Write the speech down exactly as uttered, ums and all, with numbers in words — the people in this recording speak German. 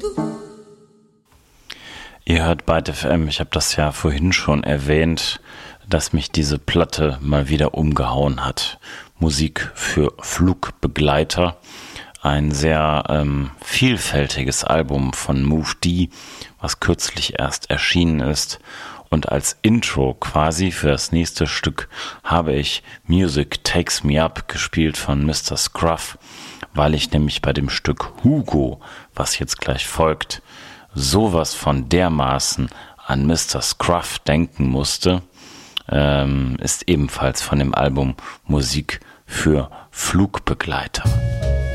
Ihr hört Byte F M. Ich habe das ja vorhin schon erwähnt, dass mich diese Platte mal wieder umgehauen hat. Musik für Flugbegleiter. Ein sehr ähm, vielfältiges Album von Move D, was kürzlich erst erschienen ist. Und als Intro quasi für das nächste Stück habe ich Music Takes Me Up gespielt von Mister Scruff, weil ich nämlich bei dem Stück Hugo, was jetzt gleich folgt, sowas von dermaßen an Mister Scruff denken musste. Ähm, ist ebenfalls von dem Album Musik für Flugbegleiter.